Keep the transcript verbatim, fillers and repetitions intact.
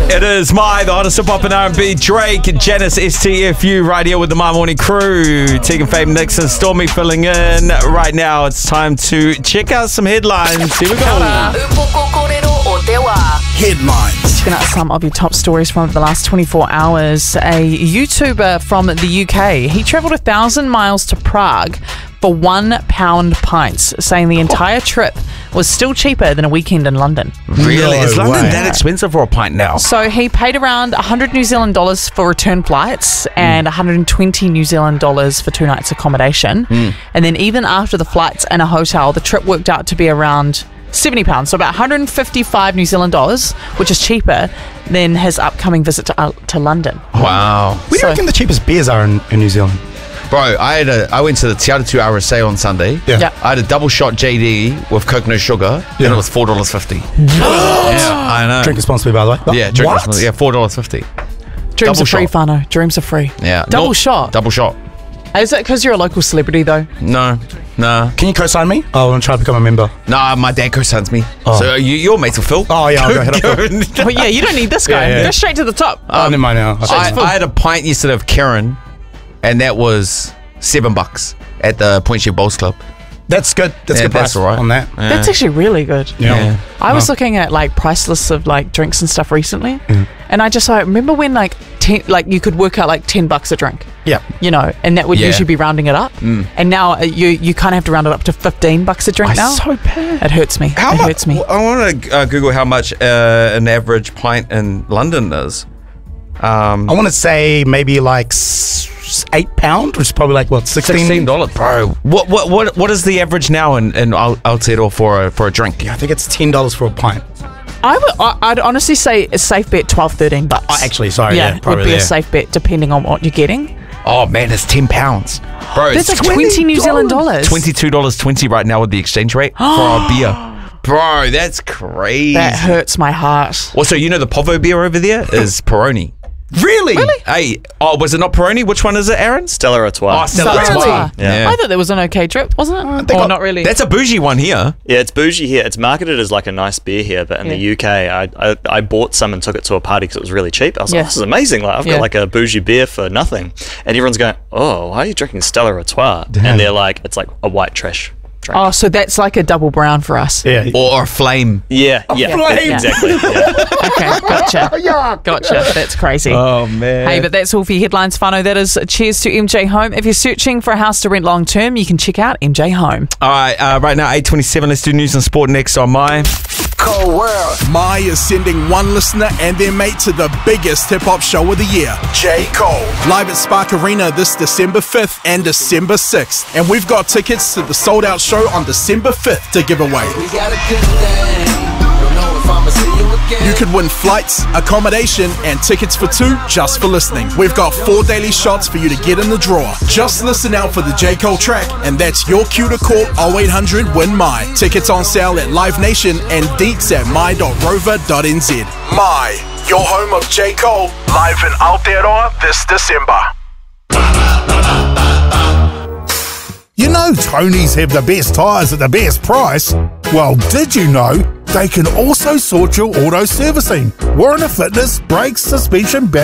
It is My, the hottest hip-hop and R and B. Drake, Janice, S T F U, right here with the My Morning crew. Tegan, Fame, Nixon, Stormy filling in. Right now, it's time to check out some headlines. Here we go. Headlines. Checking out some of your top stories from the last twenty-four hours. A YouTuber from the U K, he travelled a thousand miles to Prague for one pound pints, saying the entire trip was still cheaper than a weekend in London. Really? No Is London way. that expensive for a pint now? So he paid around one hundred New Zealand dollars for return flights and one hundred twenty New Zealand dollars for two nights accommodation. Mm. And then even after the flights and a hotel, the trip worked out to be around seventy pounds, so about one hundred fifty-five New Zealand dollars, which is cheaper than his upcoming visit to, uh, to London. Wow. Where do you So- reckon the cheapest beers are in, in New Zealand? Bro, I had a, I went to the Te Aratū R S A on Sunday. Yeah. Yeah. I had a double shot J D with Coke no sugar, Yeah. and it was four dollars fifty. Yeah, I know. Drink responsibly, by the way. Yeah, drink What? responsibly. Yeah, four dollars fifty. Dreams Double are free, shot. Fano. Dreams are free. Yeah. Double No- shot. Double shot. Is it because you're a local celebrity, though? No, no. Can you co-sign me? Oh, I want to try to become a member. Nah, my dad co-signs me. Oh. So you, you're mates with Phil. Oh, yeah, I'll go ahead up. Well, yeah, you don't need this guy. Yeah, yeah. Go straight to the top. Oh, never mind now. I, I had a pint yesterday of Karen, and that was seven bucks at the Point Sheep Bowls Club. That's good. That's Yeah, good price that's all right. on that. Yeah. That's actually really good. Yeah. Yeah. I was No. looking at like price lists of like drinks and stuff recently, and I just like remember when like ten, like you could work out like ten bucks a drink, Yeah. you know, and that would Yeah. usually be rounding it up. And now uh, you you kind of have to round it up to fifteen bucks a drink now. So bad. It hurts me. How it mu- hurts me. I want to uh, Google how much uh, an average pint in London is. Um, I want to say maybe like s- eight pound, which is probably like what sixteen. Sixteen dollars, bro. What what what what is the average now in in Al- Aotearoa for a for a drink? I think it's ten dollars for a pint. I would, I- I'd honestly say a safe bet twelve, thirteen bucks. Oh, actually, sorry, yeah, would probably be a there. safe bet depending on what you're getting. Oh man, it's ten pounds, bro. That's It's like twenty New Zealand dollars. twenty-two dollars twenty right now with the exchange rate for our beer, bro. That's crazy. That hurts my heart. Also, you know the Povo beer over there is Peroni. Really? Really? Hey, oh, was it not Peroni? Which one is it, Aaron? Stella Artois. Oh, Stella Stella Artois. Artois. Yeah. I thought that was an okay trip, wasn't it? they Or got- not really. That's a bougie one here. Yeah, it's bougie here. It's marketed as like a nice beer here, but in Yeah. the U K, I, I I bought some and took it to a party because it was really cheap. I was Yeah. like, this is amazing. Like I've Yeah. got like a bougie beer for nothing, and everyone's going, oh, why are you drinking Stella Artois? Damn. And they're like, it's like a white trash drink. Oh, so that's like a double brown for us. Yeah. Or, or a flame. yeah, yeah, flame. exactly. Yeah. Okay, gotcha. Gotcha. That's crazy. Oh man. Hey, but that's all for your headlines, Fano. That is cheers to M J Home. If you're searching for a house to rent long term, you can check out M J Home. All right, uh, right now eight twenty-seven. Let's do news and sport next on My. Cold World. My is sending one listener and their mate to the biggest hip-hop show of the year. J. Cole. Live at Spark Arena this December fifth and December sixth. And we've got tickets to the sold-out show on December fifth to give away. We got a good thing. Don't know if I'ma see you again. You could win flights, accommodation, and tickets for two just for listening. We've got four daily shots for you to get in the draw. Just listen out for the J. Cole track, and that's your cue to call oh eight hundred win My. Tickets on sale at Live Nation and deets at my dot rover dot n z. My, your home of J. Cole. Live in Aotearoa this December. You know Tony's have the best tyres at the best price? Well, did you know they can also sort your auto servicing? Warrant of fitness, brakes, suspension,